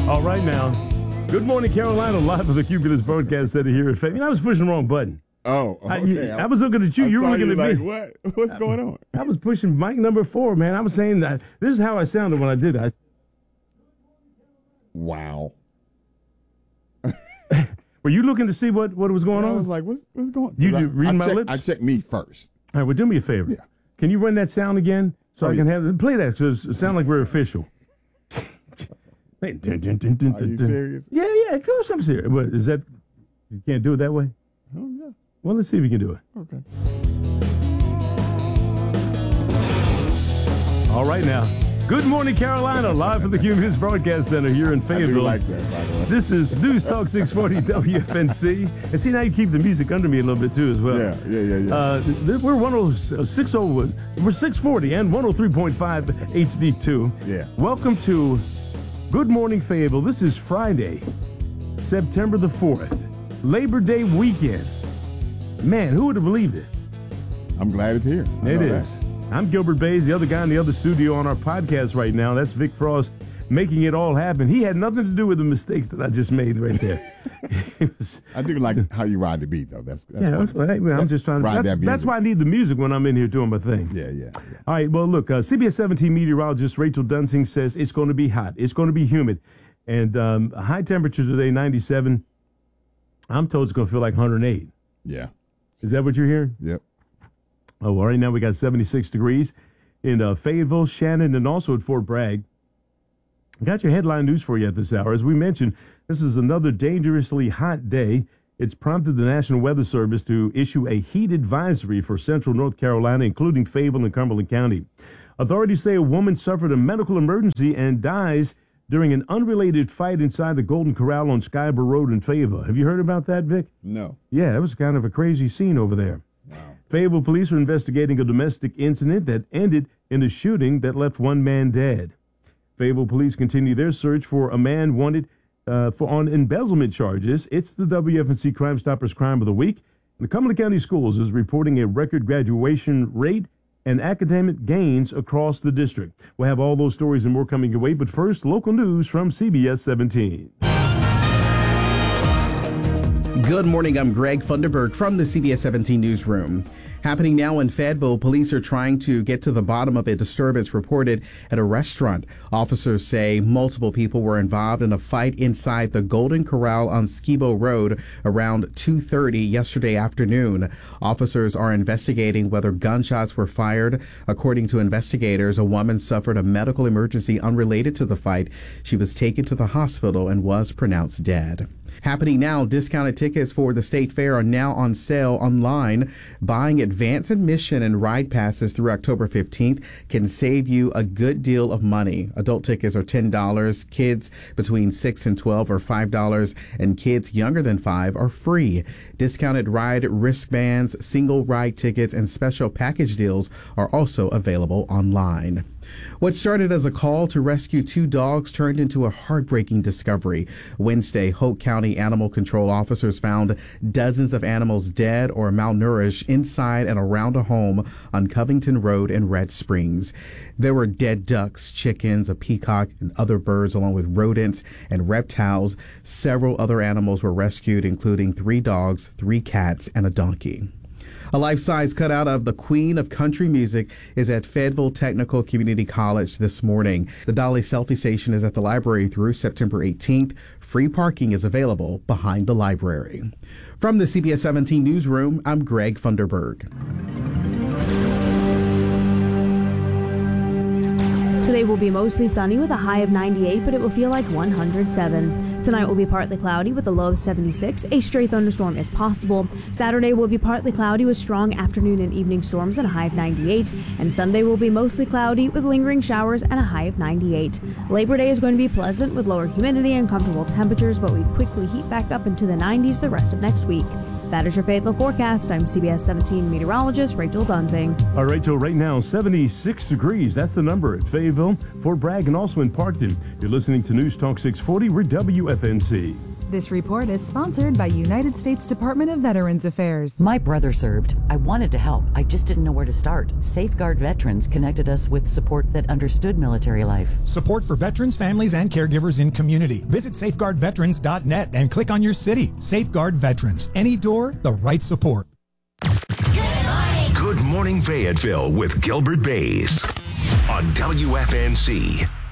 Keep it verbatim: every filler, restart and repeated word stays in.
All right now. Good morning, Carolina. Live from the Cumulus Broadcast Center here at Fayetteville. You know, I was pushing the wrong button. Oh, okay. I, I was looking at you. I you were looking you at like, me. What? What's going on? I was pushing mic number four, man. I was saying that this is how I sounded when I did it. Wow. Were you looking to see what, what was going I on? I was like, what's, what's going on? You I, read I my check, lips? I checked me first. All right, well, do me a favor. Yeah. Can you run that sound again so Oh, I can yeah. have play that so it sound like we're official? Hey, dun, dun, dun, dun, Are dun, you dun. serious? Yeah, yeah, of course I'm serious. What, is that, you can't do it that way? Oh, yeah. Well, let's see if we can do it. Okay. All right now. Good morning, Carolina. Live from the Cumulus Broadcast Center here in I do Fayetteville. like that, by the way. This is News Talk six forty W F N C. And see, now you keep the music under me a little bit, too, as well. Yeah, yeah, yeah, yeah. Uh, th- we're one oh six oh, we're six forty and one oh three point five H D two. Yeah. Welcome to Good Morning Fayetteville. This is Friday, September the fourth, Labor Day weekend. Man, who would have believed it? I'm glad it's here. I It know is. that. I'm Gilbert Bays, the other guy in the other studio on our podcast right now. That's Vic Frost making it all happen. He had nothing to do with the mistakes that I just made right there. It was- I do like how you ride the beat, though. That's, that's yeah, funny. that's, right. I'm just trying to. Ride That's, that that's music. why I need the music when I'm in here doing my thing. Yeah, yeah, yeah. All right, well, look, uh, C B S seventeen meteorologist Rachel Dunsing says it's going to be hot. It's going to be humid. And um, a high temperature today, ninety-seven. I'm told it's going to feel like one hundred eight. Yeah. Is that what you're hearing? Yep. Oh, well, right now we got seventy-six degrees in uh, Fayetteville, Shannon, and also at Fort Bragg. Got your headline news for you at this hour. As we mentioned, this is another dangerously hot day. It's prompted the National Weather Service to issue a heat advisory for central North Carolina, including Fayetteville and Cumberland County. Authorities say a woman suffered a medical emergency and dies during an unrelated fight inside the Golden Corral on Skyborough Road in Fayetteville. Have you heard about that, Vic? No. Yeah, that was kind of a crazy scene over there. Wow. Fayetteville police are investigating a domestic incident that ended in a shooting that left one man dead. Fayetteville police continue their search for a man wanted uh, for on embezzlement charges. It's the W F N C Crime Stoppers Crime of the Week. And the Cumberland County Schools is reporting a record graduation rate and academic gains across the district. We'll have all those stories and more coming your way. But first, local news from C B S seventeen. Good morning, I'm Greg Funderburg from the C B S seventeen Newsroom. Happening now in Fayetteville, police are trying to get to the bottom of a disturbance reported at a restaurant. Officers say multiple people were involved in a fight inside the Golden Corral on Skibo Road around two thirty yesterday afternoon. Officers are investigating whether gunshots were fired. According to investigators, a woman suffered a medical emergency unrelated to the fight. She was taken to the hospital and was pronounced dead. Happening now, discounted tickets for the State Fair are now on sale online. Buying advance admission and ride passes through October fifteenth can save you a good deal of money. Adult tickets are ten dollars, kids between six and twelve are five dollars, and kids younger than five are free. Discounted ride wristbands, single ride tickets, and special package deals are also available online. What started as a call to rescue two dogs turned into a heartbreaking discovery. Wednesday, Hope County Animal Control officers found dozens of animals dead or malnourished inside and around a home on Covington Road in Red Springs. There were dead ducks, chickens, a peacock, and other birds, along with rodents and reptiles. Several other animals were rescued, including three dogs, three cats, and a donkey. A life-size cutout of the Queen of Country Music is at Fayetteville Technical Community College this morning. The Dolly Selfie Station is at the library through September eighteenth. Free parking is available behind the library. From the C B S seventeen Newsroom, I'm Greg Funderburg. Today will be mostly sunny with a high of ninety-eight, but it will feel like one hundred seven. Tonight will be partly cloudy with a low of seventy-six. A stray thunderstorm is possible. Saturday will be partly cloudy with strong afternoon and evening storms and a high of ninety-eight. And Sunday will be mostly cloudy with lingering showers and a high of ninety-eight. Labor Day is going to be pleasant with lower humidity and comfortable temperatures, but we quickly heat back up into the nineties the rest of next week. That is your Fayetteville forecast. I'm C B S seventeen meteorologist Rachel Dunsing. All right, Rachel, right now, seventy-six degrees. That's the number at Fayetteville, Fort Bragg, and also in Parkton. You're listening to News Talk six forty. We're W F N C. This report is sponsored by United States Department of Veterans Affairs. My brother served. I wanted to help. I just didn't know where to start. Safeguard Veterans connected us with support that understood military life. Support for veterans, families, and caregivers in community. Visit safeguard veterans dot net and click on your city. Safeguard Veterans. Any door, the right support. Good morning. Good morning, Fayetteville with Gilbert Bays on W F N C.